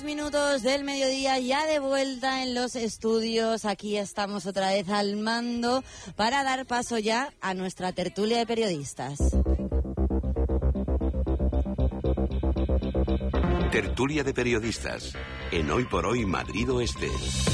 Minutos del mediodía, ya de vuelta en los estudios. Aquí estamos otra vez al mando para dar paso ya a nuestra tertulia de periodistas. Tertulia de periodistas en Hoy por Hoy Madrid Oeste.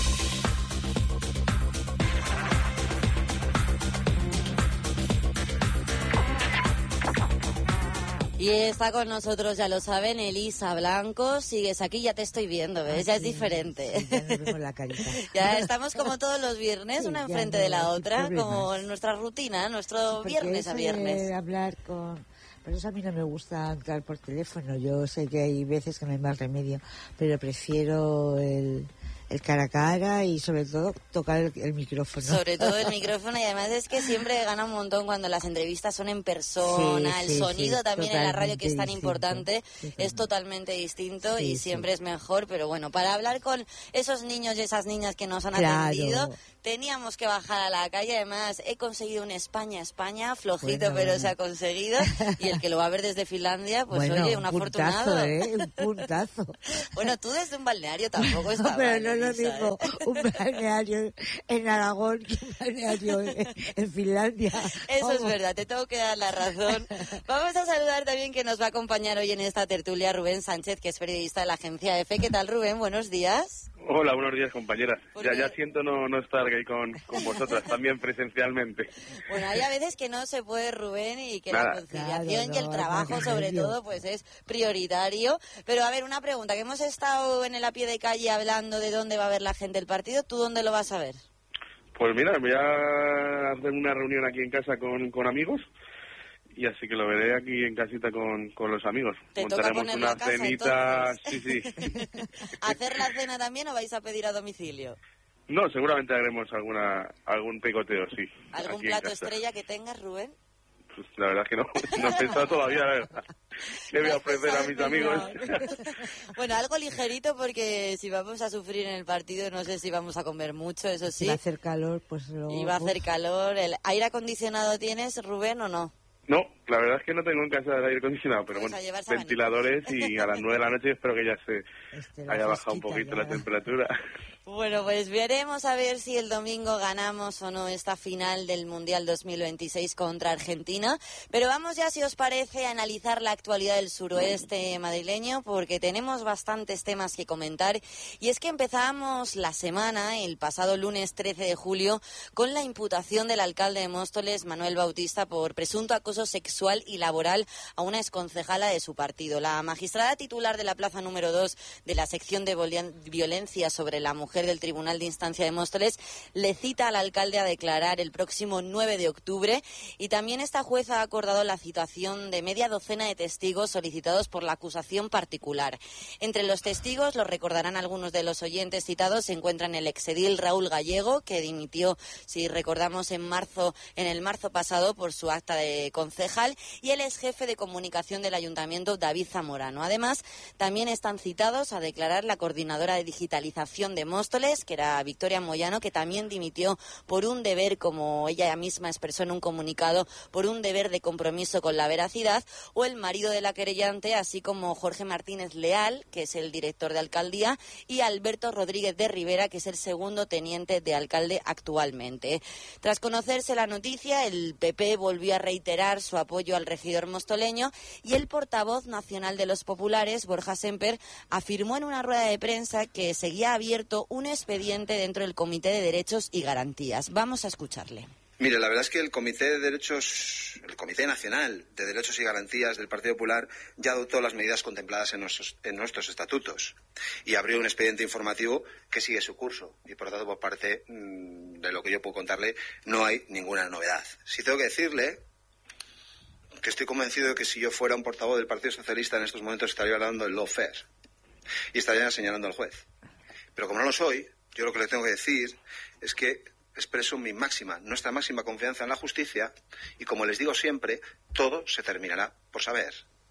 Y está con nosotros, ya lo saben, Elisa Blanco. Sigues aquí, ya te estoy viendo, ¿ves? Ya es diferente. Sí, ya nos vemos la carita. Ya estamos como todos los viernes, Sí, una ya enfrente no, de la sin otra, problemas. como en nuestra rutina, nuestro Porque viernes a eso viernes. de hablar con... Por eso a mí no me gusta entrar por teléfono. Yo sé que hay veces que no hay más remedio, pero prefiero el cara a cara y sobre todo tocar el micrófono. Sobre todo el micrófono, y además es que siempre gana un montón cuando las entrevistas son en persona, Sí, el sonido también en la radio, que es tan distinto, importante, totalmente. es totalmente distinto y Sí, siempre es mejor, pero bueno, para hablar con esos niños y esas niñas que nos han Claro. atendido, teníamos que bajar a la calle. Además, he conseguido un España, flojito, pero se ha conseguido, y el que lo va a ver desde Finlandia, pues bueno, oye, un afortunado. Un puntazo. Bueno, tú desde un balneario tampoco estás. Pero no es lo mismo un balneario en Aragón que un balneario en Finlandia. Eso es Vamos. verdad, te tengo que dar la razón. Vamos a saludar también, que nos va a acompañar hoy en esta tertulia, Rubén Sánchez, que es periodista de la agencia EFE. ¿Qué tal, Rubén? Buenos días. Hola, buenos días, compañeras. ¿Por Ya qué? siento no estar ahí con vosotras, también presencialmente. Bueno, hay a veces que no se puede, Rubén, y que la Nada. conciliación Claro, y el no, trabajo, más sobre remedio. todo, pues es prioritario. Pero a ver, una pregunta, que hemos estado en el a pie de calle hablando de dónde va a ver la gente el partido. ¿Tú dónde lo vas a ver? Pues mira, voy a hacer una reunión aquí en casa con amigos, y así que lo veré aquí en casita con los amigos. ¿Te toca Montaremos poner una la casa, cenita, entonces? sí. ¿Hacer la cena también o vais a pedir a domicilio? No, seguramente haremos algún picoteo, sí. ¿Algún aquí en plato casa. estrella que tengas, Rubén? Pues la verdad es que no he pensado todavía, la verdad. ¿Qué voy a ofrecer a mis amigos? Bueno, algo ligerito, porque si vamos a sufrir en el partido, no sé si vamos a comer mucho, eso Si sí. va a hacer calor, pues luego... Y va a hacer calor. ¿El aire acondicionado tienes, Rubén, o no? No, la verdad es que no tengo en casa el aire acondicionado, pero Pues bueno, a llevar sabanito. ventiladores, y a las 9 de la noche espero que ya se la haya bajado un fresquita poquito ya. la temperatura. Bueno, pues veremos a ver si el domingo ganamos o no esta final del Mundial 2026 contra Argentina. Pero vamos ya, si os parece, a analizar la actualidad del suroeste madrileño, porque tenemos bastantes temas que comentar. Y es que empezábamos la semana, el pasado lunes 13 de julio, con la imputación del alcalde de Móstoles, Manuel Bautista, por presunto acoso sexual y laboral a una exconcejala de su partido. La magistrada titular de la plaza número 2 de la sección de violencia sobre la mujer del Tribunal de Instancia de Móstoles le cita al alcalde a declarar el próximo 9 de octubre, y también esta jueza ha acordado la citación de media docena de testigos solicitados por la acusación particular. Entre los testigos, lo recordarán algunos de los oyentes citados, se encuentran el exedil Raúl Gallego, que dimitió, si recordamos, en el marzo pasado por su acta de concejal, y el ex jefe de comunicación del ayuntamiento, David Zamorano. Además, también están citados a declarar la coordinadora de digitalización de Móstoles, que era Victoria Moyano, que también dimitió por un deber, como ella misma expresó en un comunicado, por un deber de compromiso con la veracidad, o el marido de la querellante, así como Jorge Martínez Leal, que es el director de alcaldía, y Alberto Rodríguez de Rivera, que es el segundo teniente de alcalde actualmente. Tras conocerse la noticia, el PP volvió a reiterar su apoyo al regidor mostoleño, y el portavoz nacional de los populares, Borja Semper, afirmó en una rueda de prensa que seguía abierto un expediente dentro del Comité de Derechos y Garantías. Vamos a escucharle. Mire, la verdad es que el Comité Nacional de Derechos y Garantías del Partido Popular ya adoptó las medidas contempladas en nuestros estatutos y abrió un expediente informativo que sigue su curso, y por lo tanto, por parte de lo que yo puedo contarle, no hay ninguna novedad. Sí tengo que decirle que estoy convencido de que si yo fuera un portavoz del Partido Socialista en estos momentos estaría hablando del lawfare y estaría señalando al juez. Pero como no lo soy, yo lo que le tengo que decir es que expreso nuestra máxima confianza en la justicia, y como les digo siempre, todo se terminará por saber.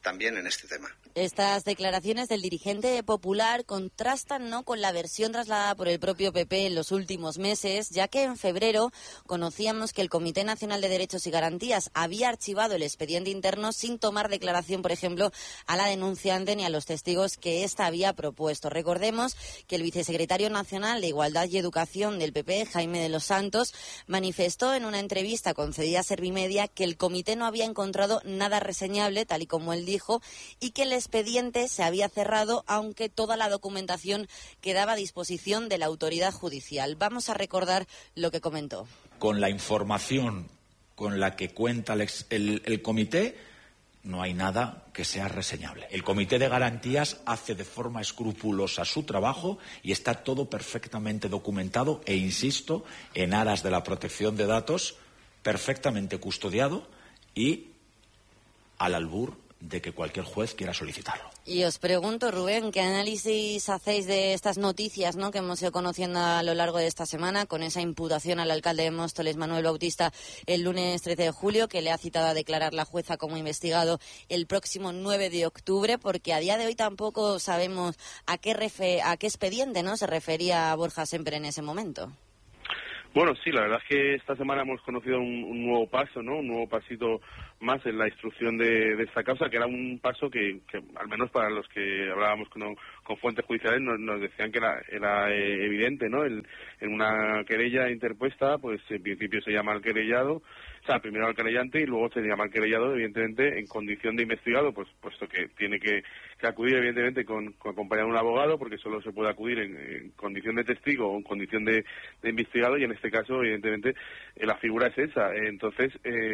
también en este tema. Estas declaraciones del dirigente popular contrastan, ¿no?, con la versión trasladada por el propio PP en los últimos meses, ya que en febrero conocíamos que el Comité Nacional de Derechos y Garantías había archivado el expediente interno sin tomar declaración, por ejemplo, a la denunciante ni a los testigos que ésta había propuesto. Recordemos que el vicesecretario nacional de Igualdad y Educación del PP, Jaime de los Santos, manifestó en una entrevista concedida a Servimedia que el comité no había encontrado nada reseñable, tal y como él dijo, y que el expediente se había cerrado, aunque toda la documentación quedaba a disposición de la autoridad judicial. Vamos a recordar lo que comentó. Con la información con la que cuenta el comité, no hay nada que sea reseñable. El Comité de Garantías hace de forma escrupulosa su trabajo y está todo perfectamente documentado e, insisto, en aras de la protección de datos, perfectamente custodiado y al albur de que cualquier juez quiera solicitarlo. Y os pregunto, Rubén, ¿qué análisis hacéis de estas noticias, ¿no?, que hemos ido conociendo a lo largo de esta semana, con esa imputación al alcalde de Móstoles, Manuel Bautista, el lunes 13 de julio, que le ha citado a declarar la jueza como investigado el próximo 9 de octubre, porque a día de hoy tampoco sabemos a qué expediente, ¿no?, se refería Borja Semper en ese momento? Bueno, sí, la verdad es que esta semana hemos conocido un nuevo paso, ¿no? Un nuevo pasito más en la instrucción de esta causa, que era un paso que al menos para los que hablábamos con fuentes judiciales, nos decían que era evidente, ¿no? En una querella interpuesta, pues en principio se llama al querellado, o sea, primero al querellante y luego se llama al querellado, evidentemente, en condición de investigado, pues puesto que tiene que acudir, evidentemente, con acompañado de un abogado, porque solo se puede acudir en condición de testigo o en condición de investigado, y en este caso, evidentemente, la figura es esa. Entonces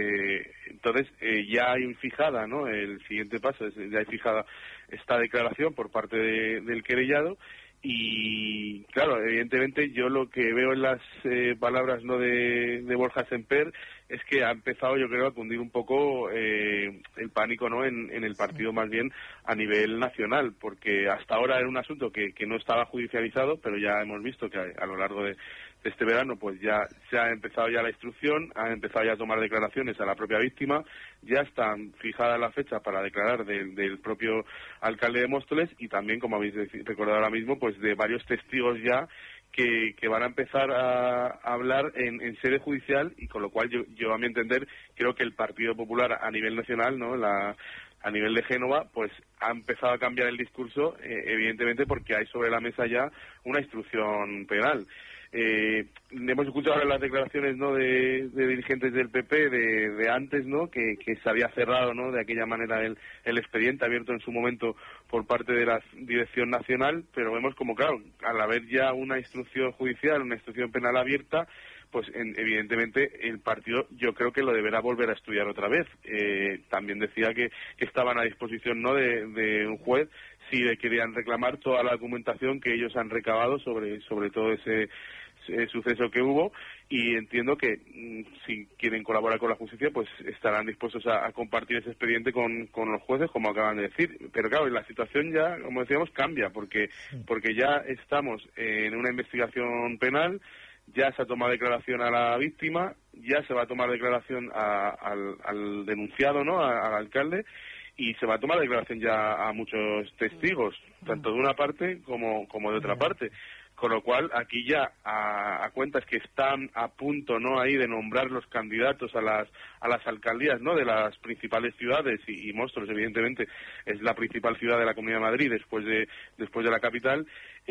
ya hay fijada, ¿no?, el siguiente paso, ya hay fijada esta declaración por parte del querellado. Y claro, evidentemente yo lo que veo en las palabras, ¿no?, de Borja Semper es que ha empezado, yo creo, a cundir un poco el pánico, ¿no?, en el partido, más bien a nivel nacional, porque hasta ahora era un asunto que no estaba judicializado, pero ya hemos visto que a lo largo de este verano pues ya se ha empezado ya la instrucción, ha empezado ya a tomar declaraciones a la propia víctima, ya está fijada la fecha para declarar del propio alcalde de Móstoles, y también, como habéis recordado ahora mismo, pues de varios testigos ya que van a empezar a hablar en sede judicial, y con lo cual yo a mi entender creo que el Partido Popular a nivel nacional, ¿no?, a nivel de Génova, pues ha empezado a cambiar el discurso, evidentemente porque hay sobre la mesa ya una instrucción penal. Hemos escuchado ahora las declaraciones, ¿no?, de dirigentes del PP de antes, ¿no?, que se había cerrado, ¿no?, de aquella manera el expediente abierto en su momento por parte de la Dirección Nacional, pero vemos como, claro, al haber ya una instrucción judicial, una instrucción penal abierta, pues evidentemente el partido yo creo que lo deberá volver a estudiar otra vez. También decía que estaban a disposición, ¿no?, de un juez si le querían reclamar toda la documentación que ellos han recabado sobre todo ese suceso que hubo, y entiendo que si quieren colaborar con la justicia pues estarán dispuestos a compartir ese expediente con los jueces, como acaban de decir. Pero claro, la situación ya, como decíamos, cambia porque ya estamos en una investigación penal, ya se ha tomado declaración a la víctima, ya se va a tomar declaración al denunciado, ¿no?, al alcalde, y se va a tomar declaración ya a muchos testigos, tanto de una parte como de otra parte. Con lo cual, aquí ya a cuentas que están a punto, ¿no?, ahí de nombrar los candidatos a las alcaldías, ¿no?, de las principales ciudades, y Móstoles, evidentemente, es la principal ciudad de la Comunidad de Madrid después de la capital.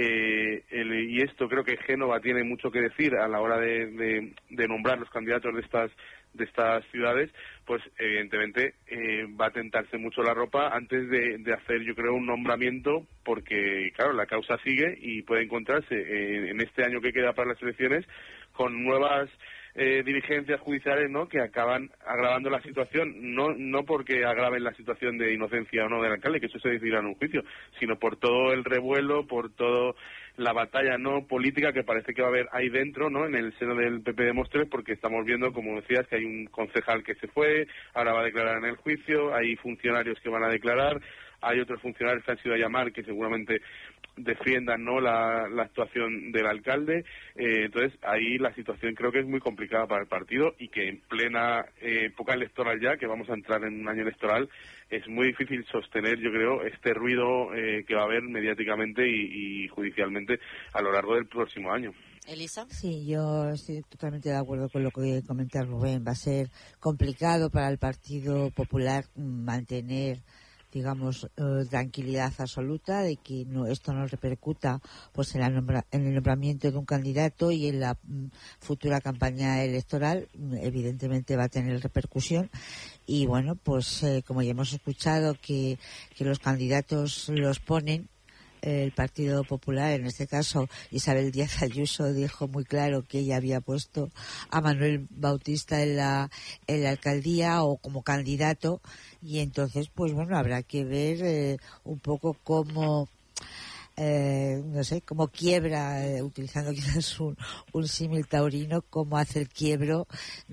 Y esto creo que Génova tiene mucho que decir a la hora de nombrar los candidatos de estas ciudades, pues evidentemente va a tentarse mucho la ropa antes de hacer, yo creo, un nombramiento, porque claro, la causa sigue y puede encontrarse en este año que queda para las elecciones con nuevas diligencias judiciales, ¿no?, que acaban agravando la situación, no porque agraven la situación de inocencia o no del alcalde, que eso se decidirá en un juicio, sino por todo el revuelo, por todo la batalla no política que parece que va a haber ahí dentro, ¿no?, en el seno del PP de Móstoles, porque estamos viendo, como decías, que hay un concejal que se fue, ahora va a declarar en el juicio, hay funcionarios que van a declarar, hay otros funcionarios que han sido a llamar que seguramente defiendan, ¿no?, la actuación del alcalde. Entonces ahí la situación creo que es muy complicada para el partido, y que en plena época electoral ya, que vamos a entrar en un año electoral, es muy difícil sostener, yo creo, este ruido que va a haber mediáticamente y judicialmente a lo largo del próximo año. Elisa. Sí, yo estoy totalmente de acuerdo con lo que comenta Rubén. Va a ser complicado para el Partido Popular mantener, digamos, tranquilidad absoluta de que esto no repercuta pues en el nombramiento de un candidato y en la futura campaña electoral. Evidentemente va a tener repercusión, y bueno, pues como ya hemos escuchado que los candidatos los ponen el Partido Popular, en este caso Isabel Díaz Ayuso dijo muy claro que ella había puesto a Manuel Bautista en la alcaldía o como candidato, y entonces pues bueno, habrá que ver un poco cómo no sé, cómo quiebra, utilizando quizás un símil taurino, cómo hace el quiebro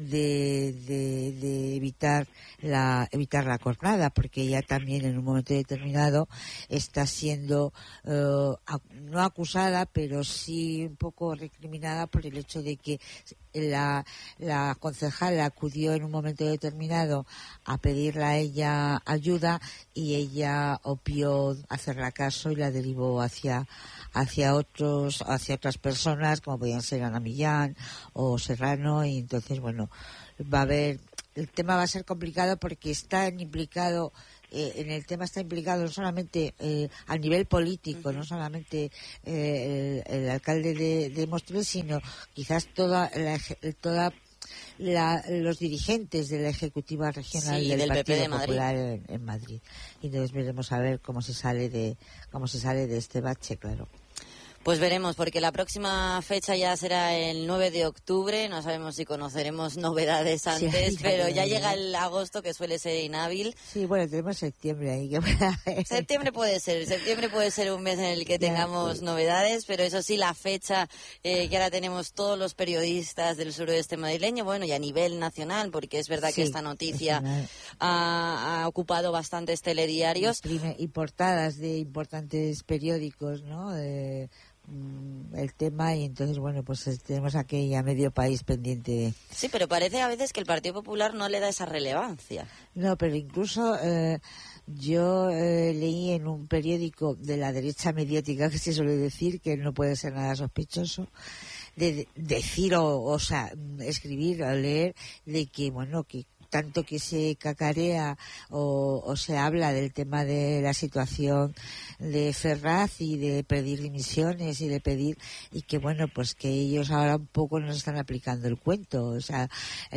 de evitar la cornada, porque ella también en un momento determinado está siendo no acusada, pero sí un poco recriminada por el hecho de que la concejala acudió en un momento determinado a pedirle a ella ayuda, y ella obvió hacerle caso y la derivó hacia otras personas, como podían ser Ana Millán o Serrano, y entonces bueno, el tema va a ser complicado porque están implicados en el tema, está implicado no solamente a nivel político, no solamente el alcalde de Móstoles, sino quizás los dirigentes de la ejecutiva regional del Partido Popular en Madrid. Y entonces veremos a ver cómo se sale de este bache, claro. Pues veremos, porque la próxima fecha ya será el 9 de octubre. No sabemos si conoceremos novedades antes, sí, pero ya llega el agosto, que suele ser inhábil. Sí, bueno, tenemos septiembre ahí. Septiembre puede ser un mes en el que tengamos novedades, pero eso sí, la fecha que ahora tenemos todos los periodistas del suroeste madrileño, bueno, y a nivel nacional, porque es verdad que esta noticia ha ocupado bastantes telediarios. Y portadas de importantes periódicos, ¿no?, el tema, y entonces bueno, pues tenemos aquí a medio país pendiente. Sí, pero parece a veces que el Partido Popular no le da esa relevancia. No, pero incluso yo leí en un periódico de la derecha mediática, que se suele decir que no puede ser nada sospechoso, de decir o sea, escribir o leer de que bueno, que tanto que se cacarea o se habla del tema de la situación de Ferraz y de pedir dimisiones y que bueno, pues que ellos ahora un poco nos están aplicando el cuento, o sea,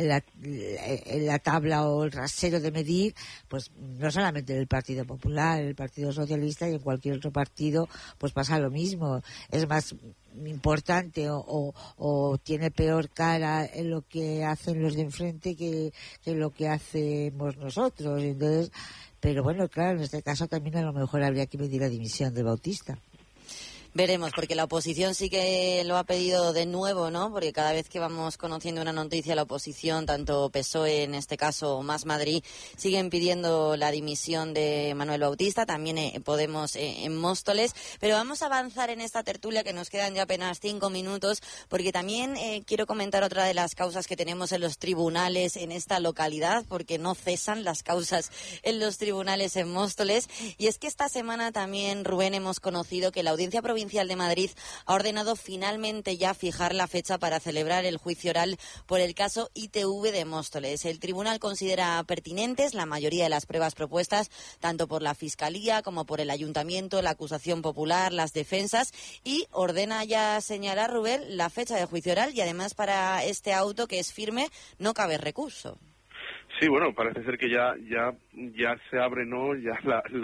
la tabla o el rasero de medir, pues no solamente en el Partido Popular, en el Partido Socialista y en cualquier otro partido, pues pasa lo mismo. Es más importante o tiene peor cara en lo que hacen los de enfrente que lo que hacemos nosotros. Entonces, pero bueno, claro, en este caso también a lo mejor habría que pedir la dimisión de Bautista. Veremos, porque la oposición sí que lo ha pedido de nuevo, ¿no? Porque cada vez que vamos conociendo una noticia, la oposición, tanto PSOE en este caso o Más Madrid, siguen pidiendo la dimisión de Manuel Bautista, también Podemos en Móstoles. Pero vamos a avanzar en esta tertulia, que nos quedan ya apenas 5 minutos, porque también quiero comentar otra de las causas que tenemos en los tribunales en esta localidad, porque no cesan las causas en los tribunales en Móstoles. Y es que esta semana también, Rubén, hemos conocido que la Audiencia Provincial de Madrid ha ordenado finalmente ya fijar la fecha para celebrar el juicio oral por el caso ITV de Móstoles. El tribunal considera pertinentes la mayoría de las pruebas propuestas, tanto por la Fiscalía como por el Ayuntamiento, la acusación popular, las defensas, y ordena ya señalar, Rubén, la fecha de juicio oral, y además para este auto, que es firme, no cabe recurso. Sí, bueno, parece ser que ya se abre, ¿no? Ya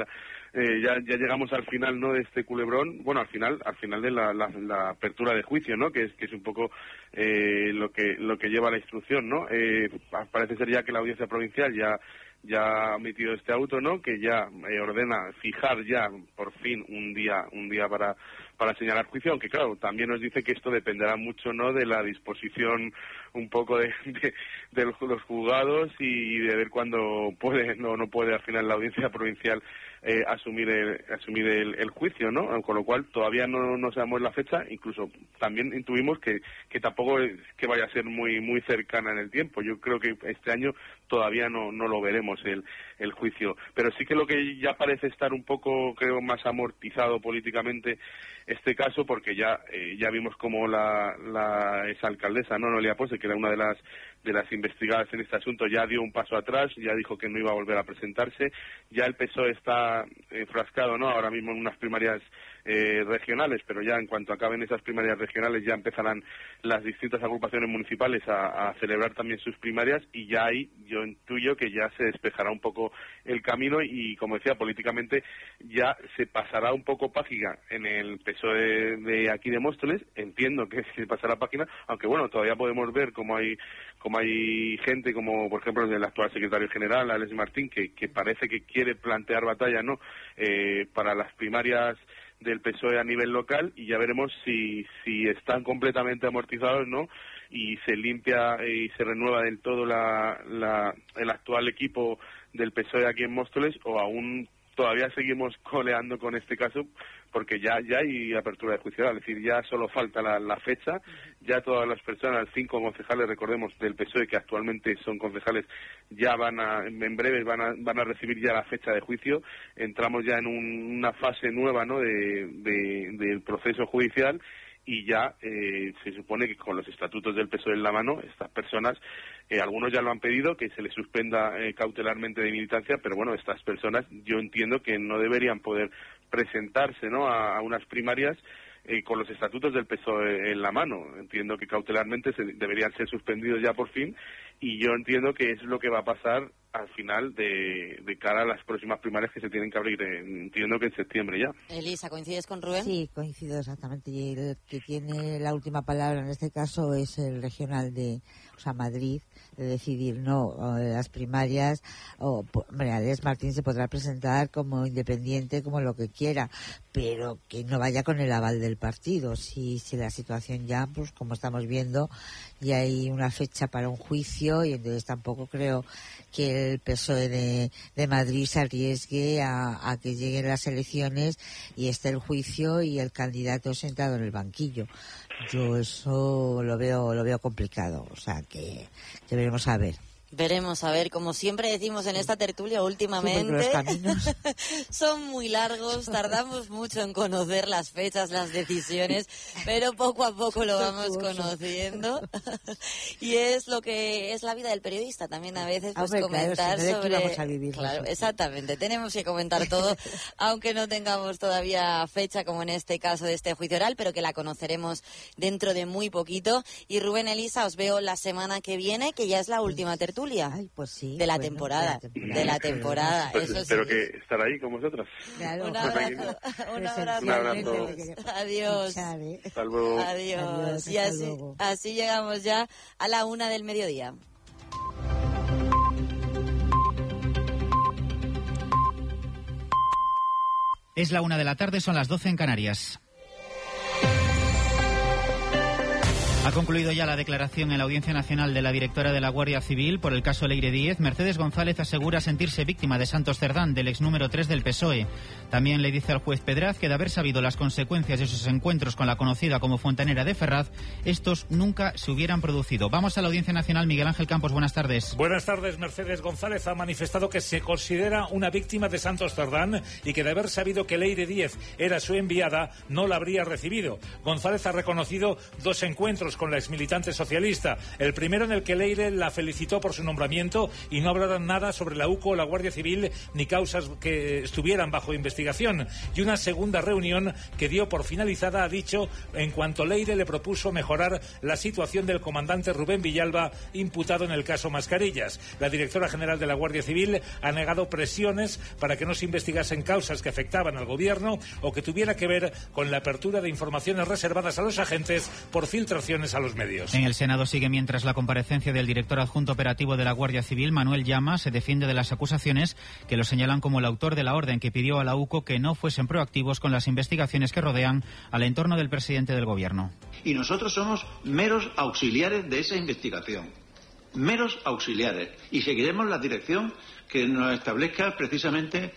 ya llegamos al final, ¿no?, de este culebrón. Bueno, al final de la apertura de juicio, ¿no?, que es un poco lo que lleva la instrucción, ¿no? Parece ser ya que la Audiencia Provincial ya ha emitido este auto, ¿no?, que ya ordena fijar ya por fin un día para señalar juicio, aunque claro, también nos dice que esto dependerá mucho, ¿no?, de la disposición un poco de los juzgados y de ver cuándo puede no puede al final la Audiencia Provincial asumir el juicio, ¿no? Con lo cual todavía no sabemos la fecha, incluso también intuimos que tampoco es que vaya a ser muy cercana en el tiempo. Yo creo que este año todavía no lo veremos el juicio, pero sí que lo que ya parece estar un poco, creo, más amortizado políticamente este caso, porque ya vimos como la exalcaldesa, ¿no?, Noelia Pose, que era una de las investigadas en este asunto, ya dio un paso atrás, ya dijo que no iba a volver a presentarse. Ya el PSOE está enfrascado, ¿no?, ahora mismo en unas primarias regionales, pero ya en cuanto acaben esas primarias regionales ya empezarán las distintas agrupaciones municipales a celebrar también sus primarias, y ya ahí yo intuyo que ya se despejará un poco el camino y, como decía, políticamente ya se pasará un poco página en el PSOE de aquí de Móstoles. Entiendo que se pasará página, aunque bueno, todavía podemos ver cómo hay gente como, por ejemplo, el actual secretario general, Alex Martín, que parece que quiere plantear batalla, ¿no?, para las primarias del PSOE a nivel local, y ya veremos si están completamente amortizados, ¿no?, y se limpia y se renueva del todo el actual equipo del PSOE aquí en Móstoles, o aún todavía seguimos coleando con este caso, porque ya hay apertura de juicio, es decir, ya solo falta la fecha. Ya todas las personas, 5 concejales, recordemos, del PSOE, que actualmente son concejales, ya en breve van a recibir ya la fecha de juicio. Entramos ya en una fase nueva, ¿no?, del proceso judicial, y ya se supone que con los estatutos del PSOE en la mano, estas personas, algunos ya lo han pedido, que se les suspenda cautelarmente de militancia, pero bueno, estas personas yo entiendo que no deberían poder presentarse, ¿no?, a unas primarias con los estatutos del PSOE en la mano. Entiendo que cautelarmente deberían ser suspendidos ya por fin, y yo entiendo que es lo que va a pasar al final de cara a las próximas primarias que se tienen que abrir, entiendo que en septiembre ya. Elisa, ¿coincides con Rubén? Sí, coincido exactamente, y el que tiene la última palabra en este caso es el regional Madrid, de decidir las primarias. Alex Martín se podrá presentar como independiente, como lo que quiera, pero que no vaya con el aval del partido. Si la situación ya, pues como estamos viendo, ya hay una fecha para un juicio, y entonces tampoco creo que el PSOE de Madrid se arriesgue a que lleguen las elecciones y esté el juicio y el candidato sentado en el banquillo. Yo eso lo veo complicado, o sea que veremos a ver. Veremos a ver, como siempre decimos en esta tertulia últimamente, los caminos son muy largos, tardamos mucho en conocer las fechas, las decisiones, pero poco a poco lo vamos conociendo. Y es lo que es la vida del periodista también, a veces, pues comentar sobre... Vamos a vivir exactamente, tenemos que comentar todo, aunque no tengamos todavía fecha, como en este caso de este juicio oral, pero que la conoceremos dentro de muy poquito. Y Rubén, Elisa, os veo la semana que viene, que ya es la última tertulia. Ay, pues sí, de la temporada. Pues eso espero sí. que estar ahí con vosotras. Claro. Un abrazo. Adiós. Hasta luego. Adiós. Y así llegamos ya a la 1 del mediodía. Es la 1 de la tarde, son las 12 en Canarias. Ha concluido ya la declaración en la Audiencia Nacional de la directora de la Guardia Civil por el caso Leire Díez. Mercedes González asegura sentirse víctima de Santos Cerdán, del ex número 3 del PSOE. También le dice al juez Pedraz que de haber sabido las consecuencias de sus encuentros con la conocida como Fontanera de Ferraz, estos nunca se hubieran producido. Vamos a la Audiencia Nacional. Miguel Ángel Campos, buenas tardes. Buenas tardes. Mercedes González ha manifestado que se considera una víctima de Santos Cerdán y que de haber sabido que Leire Díez era su enviada, no la habría recibido. González ha reconocido 2 encuentros con la exmilitante socialista. El primero, en el que Leire la felicitó por su nombramiento y no hablaron nada sobre la UCO o la Guardia Civil ni causas que estuvieran bajo investigación. Y una segunda reunión que dio por finalizada, ha dicho, en cuanto Leire le propuso mejorar la situación del comandante Rubén Villalba, imputado en el caso Mascarillas. La directora general de la Guardia Civil ha negado presiones para que no se investigasen causas que afectaban al gobierno o que tuviera que ver con la apertura de informaciones reservadas a los agentes por filtraciones a los medios. En el Senado sigue mientras la comparecencia del director adjunto operativo de la Guardia Civil, Manuel Llama, se defiende de las acusaciones que lo señalan como el autor de la orden que pidió a la UCO que no fuesen proactivos con las investigaciones que rodean al entorno del presidente del gobierno. Y nosotros somos meros auxiliares de esa investigación. meros auxiliares, y seguiremos la dirección que nos establezca precisamente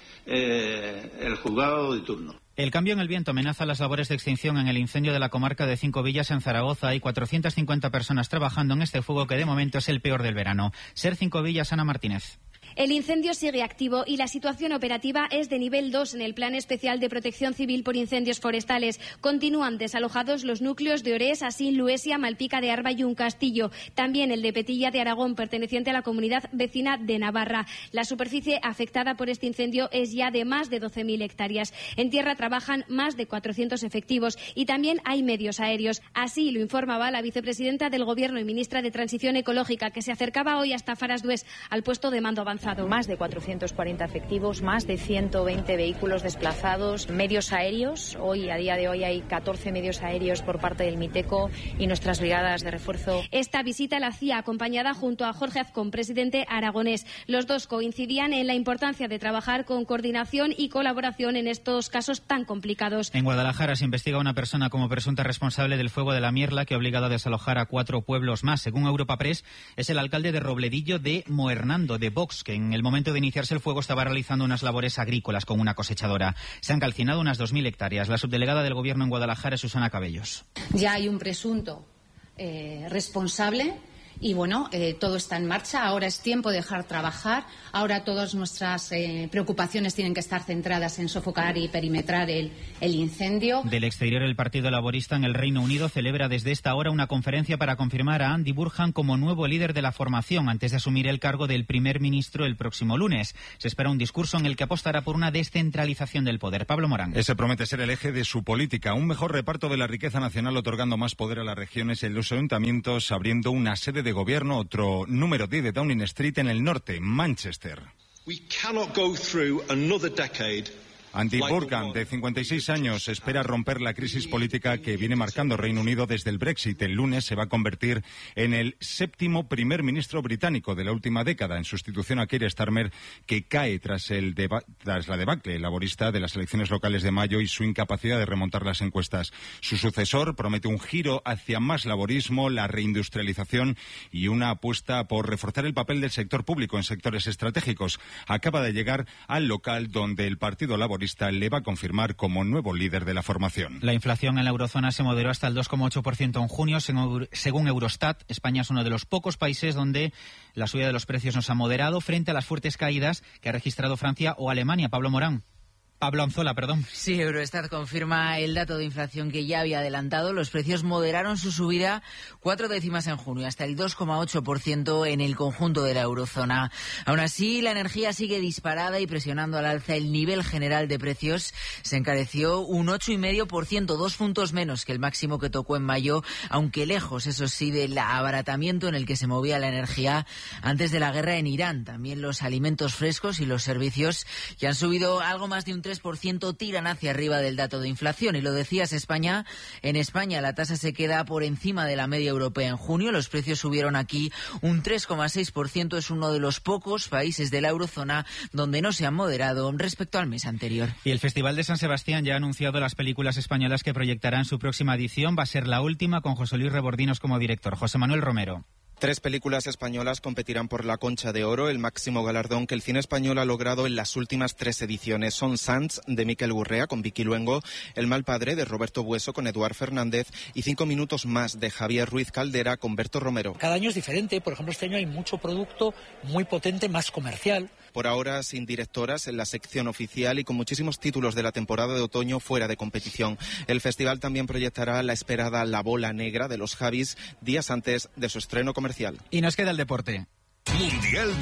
el juzgado de turno. El cambio en el viento amenaza las labores de extinción en el incendio de la comarca de Cinco Villas en Zaragoza. Hay 450 personas trabajando en este fuego que de momento es el peor del verano. Ser Cinco Villas, Ana Martínez. El incendio sigue activo y la situación operativa es de nivel 2 en el Plan Especial de Protección Civil por Incendios Forestales. Continúan desalojados los núcleos de Orés, Asín, Luesia, Malpica de Arba y Un Castillo. También el de Petilla de Aragón, perteneciente a la comunidad vecina de Navarra. La superficie afectada por este incendio es ya de más de 12.000 hectáreas. En tierra trabajan más de 400 efectivos y también hay medios aéreos. Así lo informaba la vicepresidenta del Gobierno y ministra de Transición Ecológica, que se acercaba hoy hasta Faras Dués, al puesto de mando avanzado. Más de 440 efectivos, más de 120 vehículos desplazados, medios aéreos. A día de hoy hay 14 medios aéreos por parte del MITECO y nuestras brigadas de refuerzo. Esta visita la hacía acompañada junto a Jorge Azcón, presidente aragonés. Los dos coincidían en la importancia de trabajar con coordinación y colaboración en estos casos tan complicados. En Guadalajara se investiga a una persona como presunta responsable del fuego de la Mierla que ha obligado a desalojar a 4 pueblos más. Según Europa Press, es el alcalde de Robledillo de Moernando, de Vox, que en el momento de iniciarse el fuego estaba realizando unas labores agrícolas con una cosechadora. Se han calcinado unas 2.000 hectáreas. La subdelegada del Gobierno en Guadalajara es Susana Cabellos. Ya hay un presunto responsable y todo está en marcha. Ahora es tiempo de dejar trabajar. Ahora todas nuestras preocupaciones tienen que estar centradas en sofocar y perimetrar el incendio. Del exterior, el Partido Laborista en el Reino Unido celebra desde esta hora una conferencia para confirmar a Andy Burnham como nuevo líder de la formación antes de asumir el cargo del primer ministro el próximo lunes. Se espera un discurso en el que apostará por una descentralización del poder. Pablo Morán. Ese promete ser el eje de su política. Un mejor reparto de la riqueza nacional, otorgando más poder a las regiones y en los ayuntamientos, abriendo una sede de gobierno, otro número 10 de Downing Street en el norte, Manchester. We cannot go through another decade. Andy Burnham, de 56 años, espera romper la crisis política que viene marcando Reino Unido desde el Brexit. El lunes se va a convertir en el 7º primer ministro británico de la última década, en sustitución a Keir Starmer, que cae tras la debacle laborista de las elecciones locales de mayo y su incapacidad de remontar las encuestas. Su sucesor promete un giro hacia más laborismo, la reindustrialización y una apuesta por reforzar el papel del sector público en sectores estratégicos. Acaba de llegar al local donde el Partido Laborista le va a confirmar como nuevo líder de la formación. La inflación en la eurozona se moderó hasta el 2,8% en junio, según Eurostat. España es uno de los pocos países donde la subida de los precios nos ha moderado frente a las fuertes caídas que ha registrado Francia o Alemania. Pablo Anzola, perdón. Sí, Eurostat confirma el dato de inflación que ya había adelantado. Los precios moderaron su subida 4 décimas en junio, hasta el 2,8% en el conjunto de la eurozona. Aún así, la energía sigue disparada y presionando al alza el nivel general de precios. Se encareció un 8,5%, 2 puntos menos que el máximo que tocó en mayo, aunque lejos, eso sí, del abaratamiento en el que se movía la energía antes de la guerra en Irán. También los alimentos frescos y los servicios, que han subido algo más de un 3%, tiran hacia arriba del dato de inflación. Y lo decías, España. En España la tasa se queda por encima de la media europea en junio. Los precios subieron aquí un 3,6%. Es uno de los pocos países de la eurozona donde no se han moderado respecto al mes anterior. Y el Festival de San Sebastián ya ha anunciado las películas españolas que proyectará en su próxima edición. Va a ser la última, con José Luis Rebordinos como director. José Manuel Romero. 3 películas españolas competirán por la Concha de Oro, el máximo galardón que el cine español ha logrado en las últimas 3 ediciones. Son Sants, de Miquel Gurrea, con Vicky Luengo, El mal padre, de Roberto Bueso, con Eduard Fernández, y 5 minutos más, de Javier Ruiz Caldera, con Berto Romero. Cada año es diferente. Por ejemplo, este año hay mucho producto muy potente, más comercial. Por ahora, sin directoras en la sección oficial y con muchísimos títulos de la temporada de otoño fuera de competición. El festival también proyectará la esperada La Bola Negra de los Javis días antes de su estreno comercial. Y nos queda el deporte. Mundial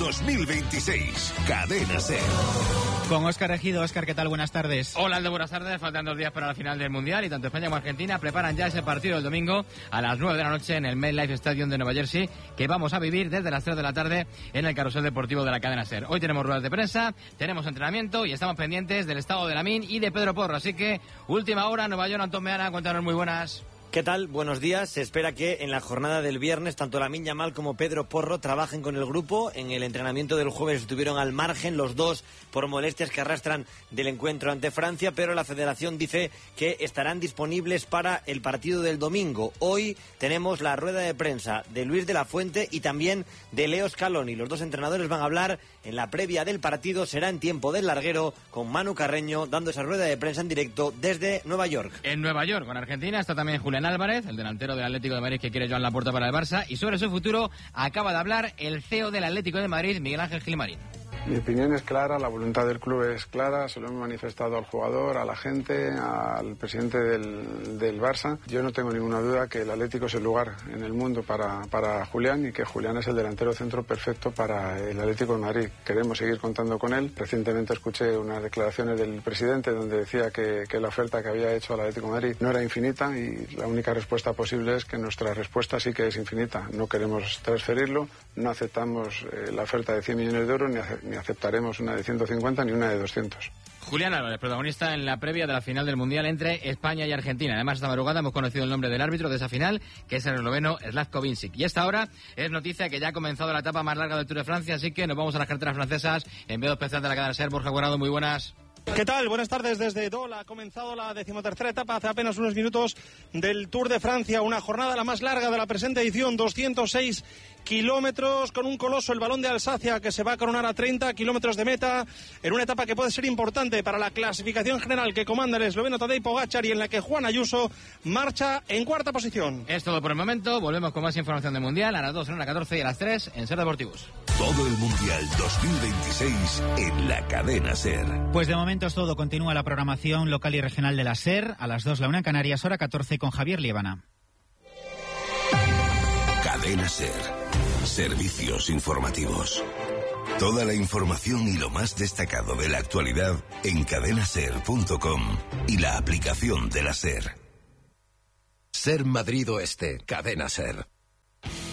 2026, Cadena SER. Con Óscar Ejido. Óscar, ¿qué tal? Buenas tardes. Hola, Aldo, buenas tardes. Faltan 2 días para la final del Mundial y tanto España como Argentina preparan ya ese partido el domingo a las 9 de la noche en el MetLife Stadium de Nueva Jersey, que vamos a vivir desde las 3 de la tarde en el carrusel deportivo de la cadena SER. Hoy tenemos ruedas de prensa, tenemos entrenamiento y estamos pendientes del estado de Lamine y de Pedro Porro. Así que, última hora, Nueva York, Antón Meana, cuéntanos, muy buenas. ¿Qué tal? Buenos días. Se espera que en la jornada del viernes tanto Lamine Yamal como Pedro Porro trabajen con el grupo. En el entrenamiento del jueves estuvieron al margen los dos por molestias que arrastran del encuentro ante Francia, pero la federación dice que estarán disponibles para el partido del domingo. Hoy tenemos la rueda de prensa de Luis de la Fuente y también de Leo Scaloni. Los dos entrenadores van a hablar en la previa del partido. Será en tiempo del larguero con Manu Carreño dando esa rueda de prensa en directo desde Nueva York. En Nueva York, con Argentina, está también Julián Álvarez, el delantero del Atlético de Madrid que quiere Joan Laporta para el Barça, y sobre su futuro acaba de hablar el CEO del Atlético de Madrid, Miguel Ángel Gilmarín. Mi opinión es clara, la voluntad del club es clara, se lo hemos manifestado al jugador, a la gente, al presidente del Barça. Yo no tengo ninguna duda que el Atlético es el lugar en el mundo para Julián y que Julián es el delantero centro perfecto para el Atlético de Madrid. Queremos seguir contando con él. Recientemente escuché unas declaraciones del presidente donde decía que la oferta que había hecho al Atlético de Madrid no era infinita y la única respuesta posible es que nuestra respuesta sí que es infinita. No queremos transferirlo, no aceptamos la oferta de 100 millones de euros ni aceptaremos una de 150 ni una de 200. Julián Álvarez, protagonista en la previa de la final del Mundial entre España y Argentina. Además, esta madrugada hemos conocido el nombre del árbitro de esa final, que es el esloveno Slavko Vincic. Y esta hora es noticia que ya ha comenzado la etapa más larga del Tour de Francia, así que nos vamos a las carreteras francesas. Enviado especial de la cadena SER, Borja Guardado, muy buenas. ¿Qué tal? Buenas tardes desde Dole. Ha comenzado la 13ª etapa hace apenas unos minutos del Tour de Francia. Una jornada la más larga de la presente edición, 206 kilómetros, con un coloso, el Balón de Alsacia, que se va a coronar a 30 kilómetros de meta, en una etapa que puede ser importante para la clasificación general que comanda el esloveno Tadej Pogačar y en la que Juan Ayuso marcha en cuarta posición. Es todo por el momento. Volvemos con más información del Mundial a las 2, a las 14 y a las 3 en SER Deportivos. Todo el Mundial 2026 en la cadena SER. Pues de momento es todo. Continúa la programación local y regional de la SER. A las 2 la 1 en Canarias, hora 14 con Javier Liébana. Cadena SER. Servicios informativos. Toda la información y lo más destacado de la actualidad en cadenaser.com y la aplicación de la SER. SER Madrid Oeste, Cadena SER.